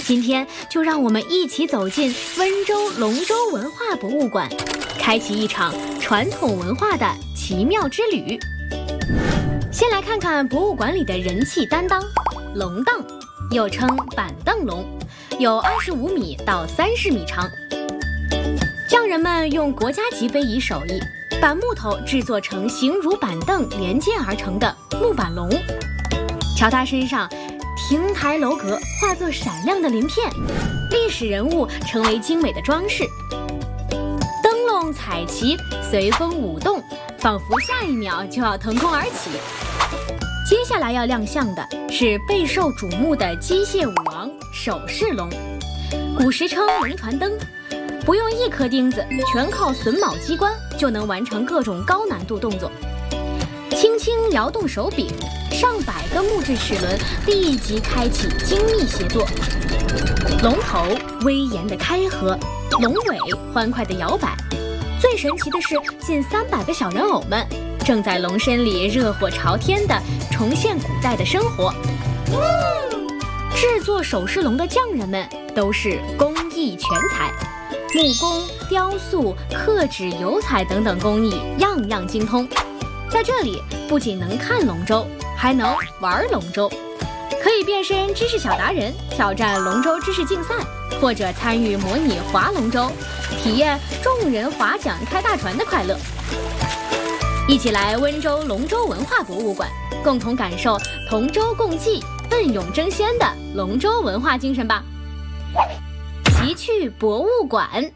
今天就让我们一起走进温州龙舟文化博物馆，开启一场传统文化的奇妙之旅。先来看看博物馆里的人气担当——龙档，又称板凳龙，有25米到30米长。匠人们用国家级非遗手艺，把木头制作成形如板凳连接而成的木板龙。瞧它身上亭台楼阁化作闪亮的鳞片，历史人物成为精美的装饰。灯笼彩旗随风舞动，仿佛下一秒就要腾空而起。接下来要亮相的是备受瞩目的机械舞王手势龙，古时称龙船灯，不用一颗钉子，全靠榫卯机关就能完成各种高难度动作。轻轻摇动手柄，上百个木质齿轮立即开启精密协作。龙头威严的开合，龙尾欢快的摇摆。最神奇的是，近300个小人偶们正在龙身里热火朝天地重现古代的生活。制作手势龙的匠人们都是工艺全才，木工、雕塑、刻纸、油彩等等工艺样样精通。在这里不仅能看龙舟，还能玩龙舟，可以变身知识小达人，挑战龙舟知识竞赛，或者参与模拟划龙舟，体验众人划桨开大船的快乐。一起来温州龙舟文化博物馆，共同感受同舟共济、奋勇争先的龙舟文化精神吧。奇趣博物馆。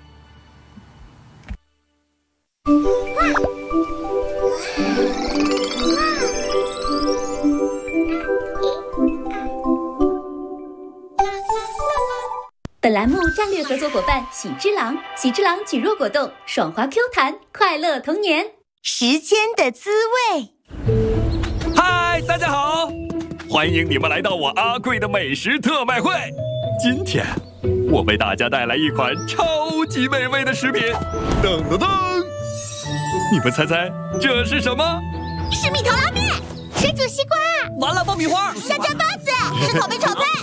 本栏目战略合作伙伴喜之郎，喜之郎举弱果冻，爽滑 Q 弹，快乐童年。 时间的滋味。 嗨，大家好，欢迎你们来到我阿贵的美食特卖会。今天我为大家带来一款超级美味的食品，噔噔噔！你们猜猜这是什么？ 是蜜桃拉面，水煮西瓜， 麻辣爆米花， 香蕉包子，是草莓炒蛋。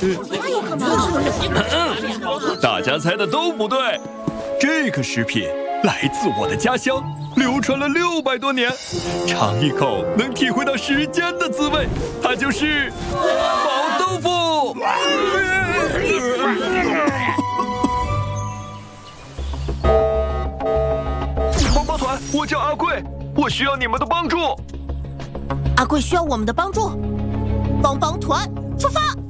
大家猜的都不对，这个食品来自我的家乡，流传了600多年，尝一口能体会到时间的滋味，它就是毛豆腐。帮帮团，我叫阿贵，我需要你们的帮助。 阿贵需要我们的帮助，帮帮团出发。